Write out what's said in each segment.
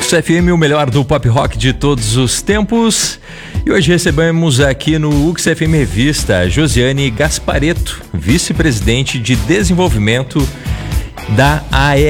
UX FM, o melhor do pop rock de todos os tempos. E hoje recebemos aqui no UX FM Revista Josiane Gasparetto, vice-presidente de desenvolvimento da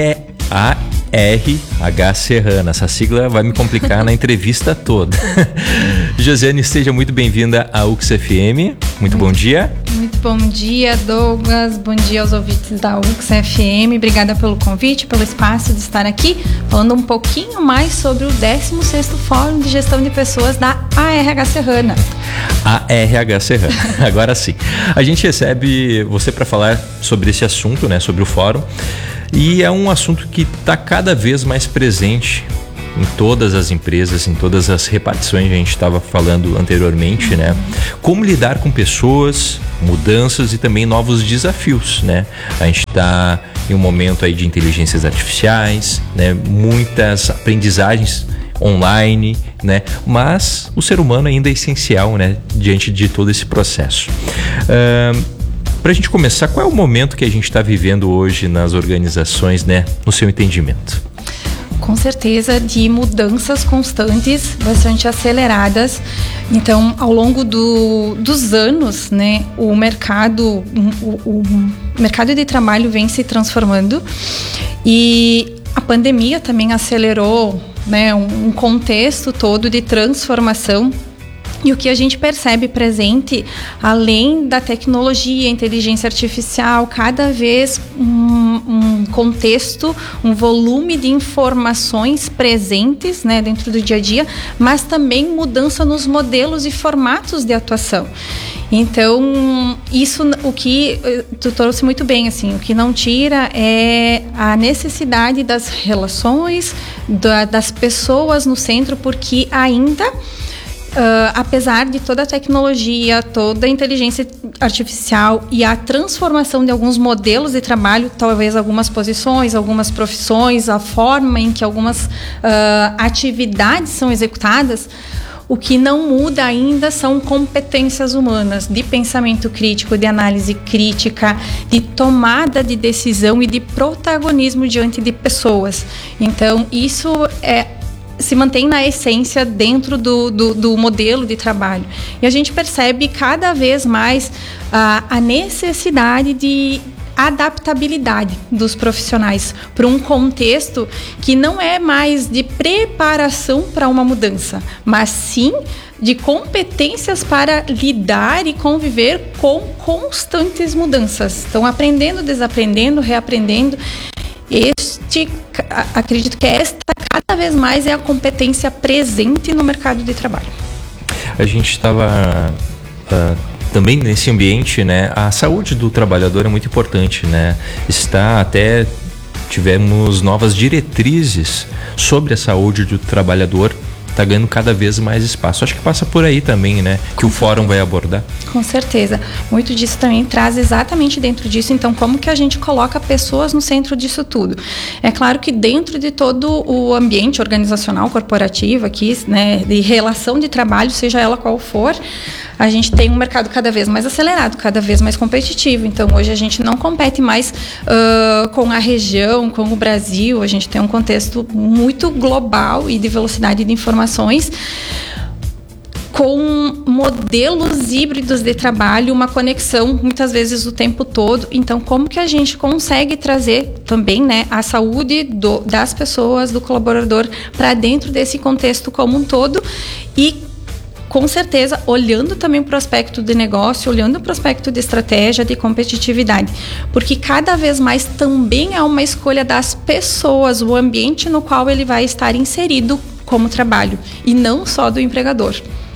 AERH Serrana. Essa sigla vai me complicar na entrevista toda. Josiane, seja muito bem-vinda ao UX FM. Muito bom dia. Muito bom dia, Douglas. Bom dia aos ouvintes da UX FM. Obrigada pelo convite, pelo espaço de estar aqui, falando um pouquinho mais sobre o 16º Fórum de Gestão de Pessoas da AERH Serrana. AERH Serrana, agora sim. A gente recebe você para falar sobre esse assunto, né, sobre o fórum. E é um assunto que está cada vez mais presente em todas as empresas, em todas as repartições que a gente estava falando anteriormente, né? Como lidar com pessoas, mudanças e também novos desafios, né? A gente está em um momento aí de inteligências artificiais, né? Muitas aprendizagens online, né? Mas o ser humano ainda é essencial, né? Diante de todo esse processo. Para a gente começar, qual é o momento que a gente está vivendo hoje nas organizações, né? No seu entendimento? Com certeza, de mudanças constantes, bastante aceleradas. Então, ao longo dos anos, né, o mercado de trabalho vem se transformando e a pandemia também acelerou, né, um contexto todo de transformação. E o que a gente percebe presente, além da tecnologia, inteligência artificial, cada vez um contexto, um volume de informações presentes, né, dentro do dia a dia, mas também mudança nos modelos e formatos de atuação. Então, isso, o que tu trouxe muito bem, assim, o que não tira é a necessidade das relações, das pessoas no centro, porque ainda... apesar de toda a tecnologia, toda a inteligência artificial e a transformação de alguns modelos de trabalho, talvez algumas posições, algumas profissões, a forma em que algumas atividades são executadas, o que não muda ainda são competências humanas de pensamento crítico, de análise crítica, de tomada de decisão e de protagonismo diante de pessoas. Então, isso se mantém na essência dentro do modelo de trabalho. E a gente percebe cada vez mais a necessidade de adaptabilidade dos profissionais para um contexto que não é mais de preparação para uma mudança, mas sim de competências para lidar e conviver com constantes mudanças. Então, aprendendo, desaprendendo, reaprendendo. Acredito que esta cada vez mais é a competência presente no mercado de trabalho. A gente estava também nesse ambiente, né? A saúde do trabalhador é muito importante, né? Tivemos novas diretrizes sobre a saúde do trabalhador. Está ganhando cada vez mais espaço. Acho que passa por aí também, né? Que o fórum vai abordar. Com certeza. Muito disso também traz exatamente dentro disso. Então, como que a gente coloca pessoas no centro disso tudo? É claro que dentro de todo o ambiente organizacional, corporativo aqui, né? De relação de trabalho, seja ela qual for, a gente tem um mercado cada vez mais acelerado, cada vez mais competitivo. Então, hoje a gente não compete mais com a região, com o Brasil. A gente tem um contexto muito global e de velocidade de informações, com modelos híbridos de trabalho, uma conexão muitas vezes o tempo todo. Então, como que a gente consegue trazer também, né, a saúde das pessoas, do colaborador, para dentro desse contexto como um todo e, com certeza, olhando também para o aspecto de negócio, olhando para o aspecto de estratégia, de competitividade. Porque cada vez mais também é uma escolha das pessoas, o ambiente no qual ele vai estar inserido como trabalho, e não só do empregador.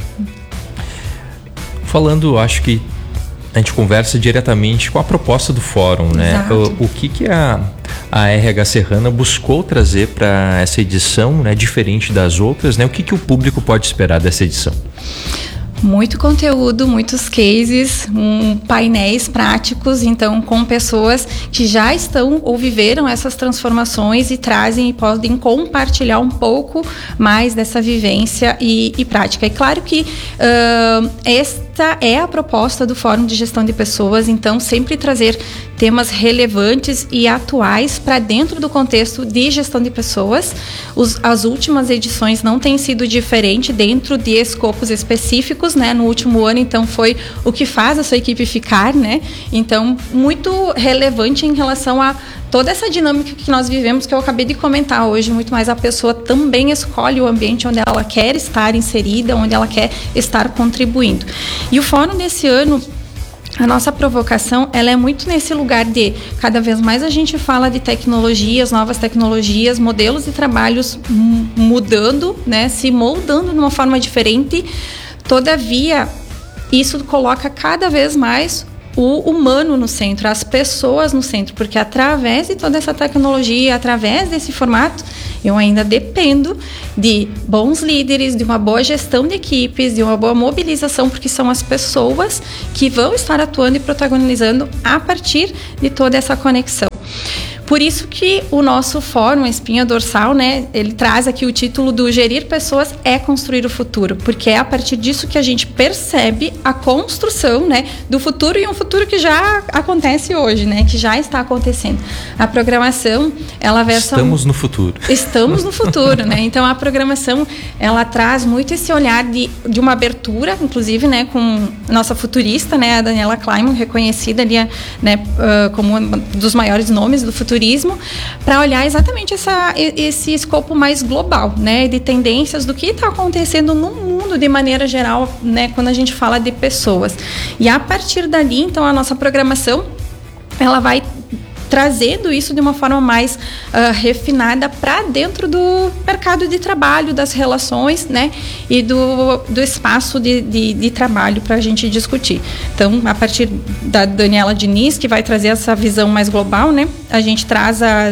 Falando, acho que a gente conversa diretamente com a proposta do fórum, né? O que a AERH Serrana buscou trazer para essa edição, né, diferente das outras, né? O que o público pode esperar dessa edição? Muito conteúdo, muitos cases, painéis práticos, então com pessoas que já estão ou viveram essas transformações e trazem e podem compartilhar um pouco mais dessa vivência e prática. E claro que esta é a proposta do Fórum de Gestão de Pessoas, então sempre trazer temas relevantes e atuais para dentro do contexto de gestão de pessoas. As últimas edições não têm sido diferente dentro de escopos específicos, né? No último ano, então, foi o que faz a sua equipe ficar, né? Então, muito relevante em relação a toda essa dinâmica que nós vivemos, que eu acabei de comentar hoje, muito mais a pessoa também escolhe o ambiente onde ela quer estar inserida, onde ela quer estar contribuindo. E o fórum desse ano, a nossa provocação, ela é muito nesse lugar de, cada vez mais a gente fala de tecnologias, novas tecnologias, modelos de trabalhos mudando, né, se moldando de uma forma diferente. Todavia, isso coloca cada vez mais o humano no centro, as pessoas no centro, porque através de toda essa tecnologia, através desse formato, eu ainda dependo de bons líderes, de uma boa gestão de equipes, de uma boa mobilização, porque são as pessoas que vão estar atuando e protagonizando a partir de toda essa conexão. Por isso que o nosso fórum, Espinha Dorsal, né, ele traz aqui o título do Gerir Pessoas é Construir o Futuro, porque é a partir disso que a gente percebe a construção, né, do futuro, e um futuro que já acontece hoje, né, que já está acontecendo. A programação, ela versa... Estamos no futuro. Estamos no futuro, né? Então, a programação, ela traz muito esse olhar de uma abertura, inclusive, né, com nossa futurista, né, a Daniela Kleinman, reconhecida ali, né, como um dos maiores nomes do futurismo, para olhar exatamente esse escopo mais global, né, de tendências do que está acontecendo no mundo de maneira geral, né, quando a gente fala de pessoas. E a partir dali, então, a nossa programação, ela vai trazendo isso de uma forma mais refinada para dentro do mercado de trabalho, das relações, né, e do espaço de trabalho para a gente discutir. Então, a partir da Daniela Diniz, que vai trazer essa visão mais global, né, a gente traz a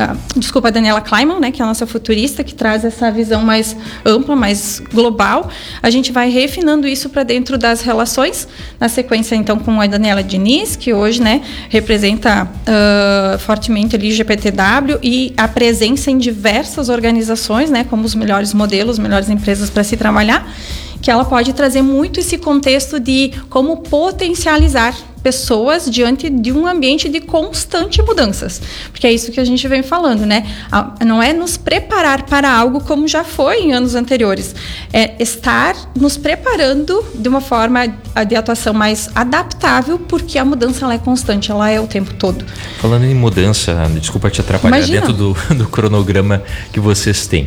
Daniela Kleinman, né, que é a nossa futurista, que traz essa visão mais ampla, mais global. A gente vai refinando isso para dentro das relações, na sequência, então, com a Daniela Diniz, que hoje, né, representa fortemente ali GPTW e a presença em diversas organizações, né, como os melhores modelos, melhores empresas para se trabalhar, que ela pode trazer muito esse contexto de como potencializar pessoas diante de um ambiente de constante mudanças, porque é isso que a gente vem falando, né? Não é nos preparar para algo como já foi em anos anteriores, é estar nos preparando de uma forma de atuação mais adaptável, porque a mudança, ela é constante, ela é o tempo todo. Falando em mudança, desculpa te atrapalhar. Imagina. Dentro do cronograma que vocês têm,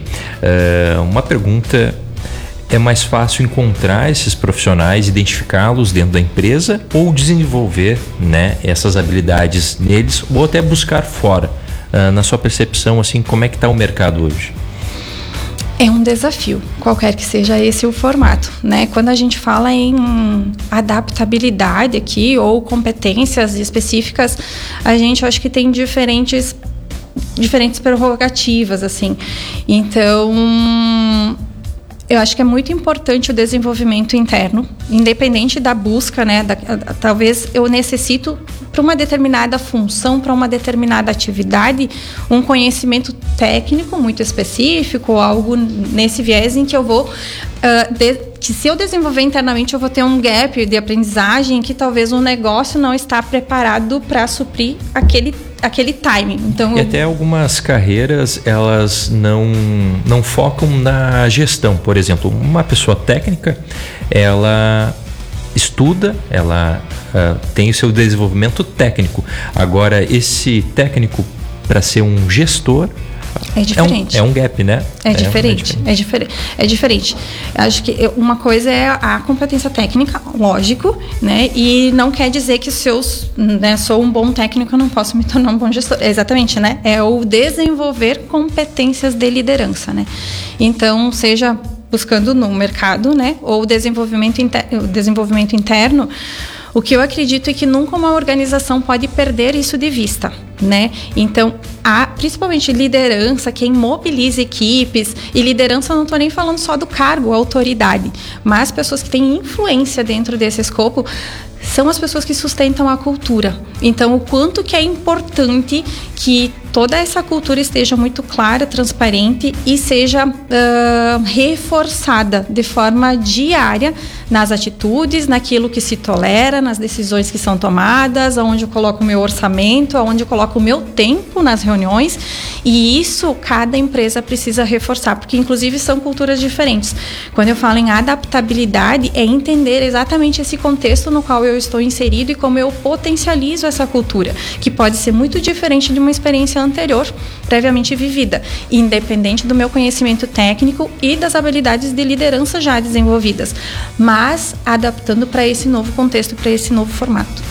uma pergunta: é mais fácil encontrar esses profissionais, identificá-los dentro da empresa, ou desenvolver, né, essas habilidades neles, ou até buscar fora? Na sua percepção, assim, como é que está o mercado hoje? É um desafio, qualquer que seja esse o formato, né? Quando a gente fala em adaptabilidade aqui, ou competências específicas, a gente acho que tem diferentes prerrogativas, assim. Então, eu acho que é muito importante o desenvolvimento interno, independente da busca, né? Talvez eu necessito, para uma determinada função, para uma determinada atividade, um conhecimento técnico muito específico, algo nesse viés em que eu vou... que se eu desenvolver internamente, eu vou ter um gap de aprendizagem que talvez o negócio não está preparado para suprir aquele timing. Então, e até algumas carreiras, elas não focam na gestão. Por exemplo, uma pessoa técnica, ela estuda, ela tem o seu desenvolvimento técnico. Agora, esse técnico, para ser um gestor, é diferente. É um gap, né? É diferente. Acho que uma coisa é a competência técnica, lógico, né? E não quer dizer que se eu, né, sou um bom técnico, eu não posso me tornar um bom gestor. Exatamente, né? É o desenvolver competências de liderança, né? Então, seja buscando no mercado, né? Ou desenvolvimento interno. O que eu acredito é que nunca uma organização pode perder isso de vista, né? Então, principalmente liderança, quem mobiliza equipes, e liderança eu não estou nem falando só do cargo, autoridade, mas pessoas que têm influência dentro desse escopo, são as pessoas que sustentam a cultura. Então, o quanto que é importante que toda essa cultura esteja muito clara, transparente e seja reforçada de forma diária nas atitudes, naquilo que se tolera, nas decisões que são tomadas, aonde eu coloco o meu orçamento, aonde eu coloco o meu tempo nas reuniões, e isso cada empresa precisa reforçar, porque inclusive são culturas diferentes. Quando eu falo em adaptabilidade, é entender exatamente esse contexto no qual eu estou inserido e como eu potencializo essa cultura, que pode ser muito diferente de uma experiência anterior, previamente vivida, independente do meu conhecimento técnico e das habilidades de liderança já desenvolvidas, mas adaptando para esse novo contexto, para esse novo formato.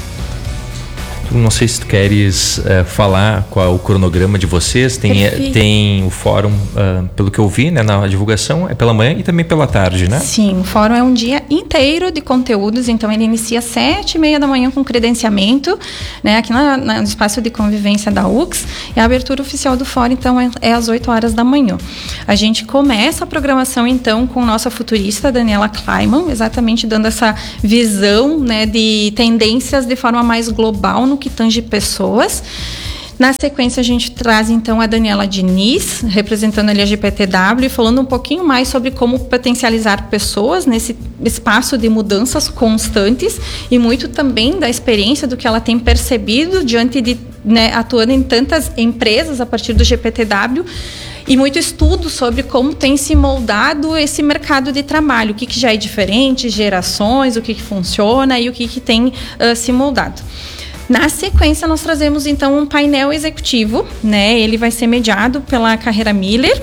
Não sei se tu queres falar qual é o cronograma de vocês. Tem o fórum, pelo que eu vi, né, na divulgação, é pela manhã e também pela tarde, né? Sim, o fórum é um dia inteiro de conteúdos, então ele inicia às 7h30 da manhã com credenciamento, né, aqui no espaço de convivência da UX, e a abertura oficial do fórum, então, é às 8h da manhã. A gente começa a programação, então, com nossa futurista, Daniela Kleiman, exatamente dando essa visão, né, de tendências de forma mais global no que tange pessoas. Na sequência, a gente traz, então, a Daniela Diniz, representando ali a GPTW, falando um pouquinho mais sobre como potencializar pessoas nesse espaço de mudanças constantes e muito também da experiência do que ela tem percebido diante de, né, atuando em tantas empresas a partir do GPTW, e muito estudo sobre como tem se moldado esse mercado de trabalho, o que já é diferente, gerações, o que funciona e o que tem se moldado. Na sequência, nós trazemos, então, um painel executivo, né? Ele vai ser mediado pela Carreira Miller.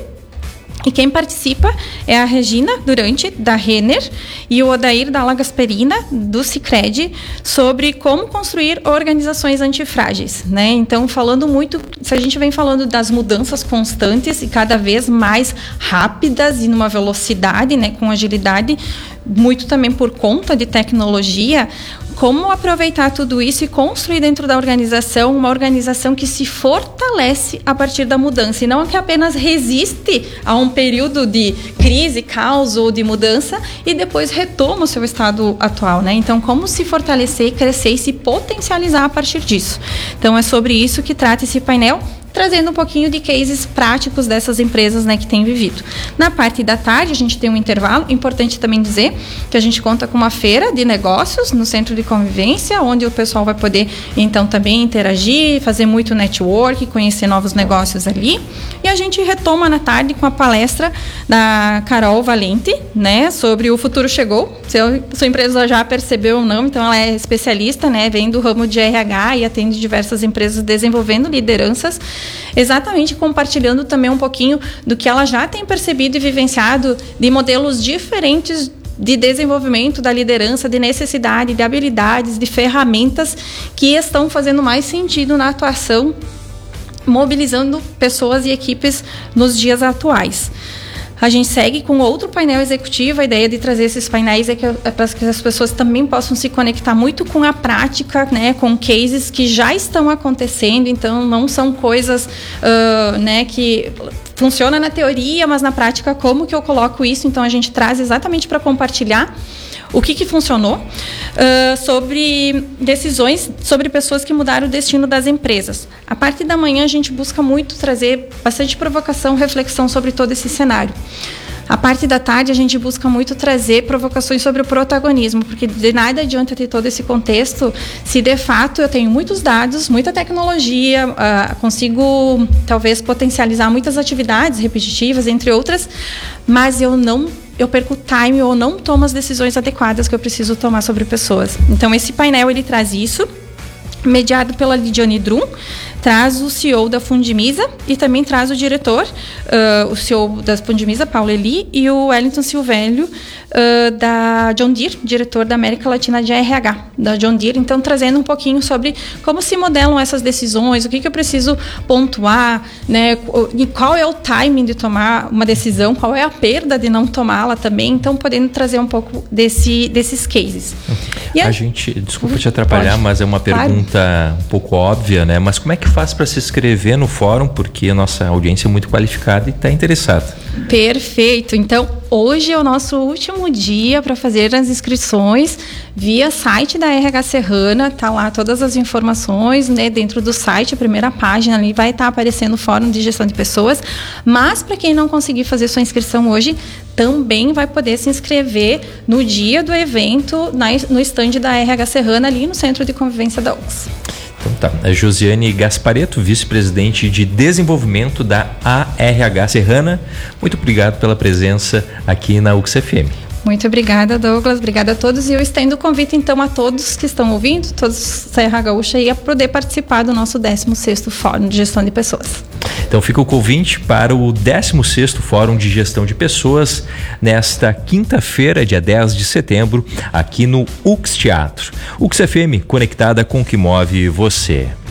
E quem participa é a Regina Durante, da Renner, e o Odair Dalla Gasperina, do Sicredi, sobre como construir organizações antifrágeis, né? Então, falando muito, se a gente vem falando das mudanças constantes e cada vez mais rápidas e numa velocidade, né, com agilidade, muito também por conta de tecnologia, como aproveitar tudo isso e construir dentro da organização uma organização que se fortalece a partir da mudança e não que apenas resiste a um período de crise, caos ou de mudança e depois retoma o seu estado atual, né? Então, como se fortalecer, crescer e se potencializar a partir disso. Então, é sobre isso que trata esse painel, trazendo um pouquinho de cases práticos dessas empresas, né, que têm vivido. Na parte da tarde, a gente tem um intervalo. Importante também dizer que a gente conta com uma feira de negócios no Centro de Convivência, onde o pessoal vai poder, então, também interagir, fazer muito network, conhecer novos negócios ali. E a gente retoma na tarde com a palestra da Carol Valente, né, sobre o futuro chegou. Sua empresa já percebeu ou não, então ela é especialista, né, vem do ramo de RH e atende diversas empresas desenvolvendo lideranças, exatamente compartilhando também um pouquinho do que ela já tem percebido e vivenciado de modelos diferentes de desenvolvimento da liderança, de necessidade, de habilidades, de ferramentas que estão fazendo mais sentido na atuação, mobilizando pessoas e equipes nos dias atuais. A gente segue com outro painel executivo. A ideia de trazer esses painéis é para que as pessoas também possam se conectar muito com a prática, né, com cases que já estão acontecendo. Então, não são coisas né, que funcionam na teoria, mas na prática, como que eu coloco isso? Então, a gente traz exatamente para compartilhar o que funcionou, sobre decisões, sobre pessoas que mudaram o destino das empresas. A parte da manhã, a gente busca muito trazer bastante provocação, reflexão sobre todo esse cenário. A parte da tarde, a gente busca muito trazer provocações sobre o protagonismo, porque de nada adianta ter todo esse contexto se, de fato, eu tenho muitos dados, muita tecnologia, consigo, talvez, potencializar muitas atividades repetitivas, entre outras, mas eu perco time ou não tomo as decisões adequadas que eu preciso tomar sobre pessoas. Então, esse painel, ele traz isso, mediado pela Lidiane Drum, traz o CEO da Fundimisa e também traz o diretor, o CEO da Fundimisa, Paulo Eli, e o Wellington Silvélio, da John Deere, diretor da América Latina de RH, da John Deere. Então, trazendo um pouquinho sobre como se modelam essas decisões, o que eu preciso pontuar, né, e qual é o timing de tomar uma decisão, qual é a perda de não tomá-la também. Então, podendo trazer um pouco desses cases. A gente, desculpa te atrapalhar, mas é uma pergunta um pouco óbvia, né? Mas como é que faz para se inscrever no fórum? Porque a nossa audiência é muito qualificada e está interessada. Perfeito. Então, hoje é o nosso último dia para fazer as inscrições via site da RH Serrana. Tá lá todas as informações, né? Dentro do site, a primeira página ali vai estar aparecendo o Fórum de Gestão de Pessoas. Mas para quem não conseguir fazer sua inscrição hoje, também vai poder se inscrever no dia do evento no estande da RH Serrana ali no Centro de Convivência da UX. Então tá, a Josiane Gasparetto, vice-presidente de desenvolvimento da ARH Serrana, muito obrigado pela presença aqui na UX FM. Muito obrigada, Douglas, obrigada a todos, e eu estendo o convite então a todos que estão ouvindo, todos da RH Gaúcha, aí a poder participar do nosso 16º Fórum de Gestão de Pessoas. Então fica o convite para o 16º Fórum de Gestão de Pessoas nesta quinta-feira, dia 10 de setembro, aqui no UX Teatro. UX FM, conectada com o que move você.